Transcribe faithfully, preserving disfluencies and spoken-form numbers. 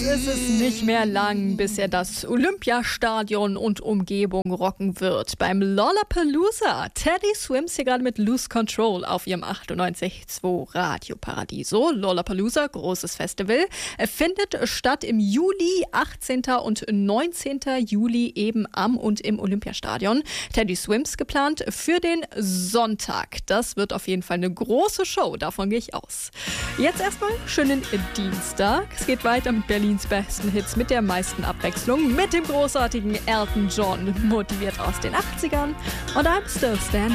ist es nicht mehr lang, bis er das Olympiastadion und Umgebung rocken wird. Beim Lollapalooza. Teddy Swims hier gerade mit Lose Control auf ihrem achtundneunzig Komma zwei Radio Paradiso. Lollapalooza, großes Festival, findet statt im Juli, achtzehnten und neunzehnten Juli eben am und im Olympiastadion. Teddy Swims geplant für den Sonntag. Das wird auf jeden Fall eine große Show, davon gehe ich aus. Jetzt erstmal schönen Dienstag. Es geht weiter mit Berlins besten Hits mit der meisten Abwechslung, mit dem großartigen Elton John, motiviert aus den achtzigern. Und I'm still standing.